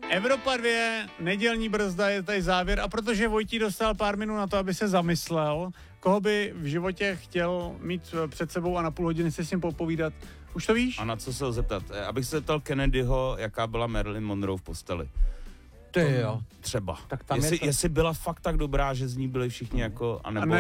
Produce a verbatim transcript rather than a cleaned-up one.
Evropa dvě, nedělní brzda, je tady závěr a protože Vojtí dostal pár minut na to, aby se zamyslel, koho by v životě chtěl mít před sebou a na půl hodiny se s ním popovídat, už to víš? A na co se ho zeptat? Abych se zeptal Kennedyho, jaká byla Marilyn Monroe v posteli. Ty jo. Třeba. Tak tam jestli, je to... jestli byla fakt tak dobrá, že z ní byli všichni jako, anebo...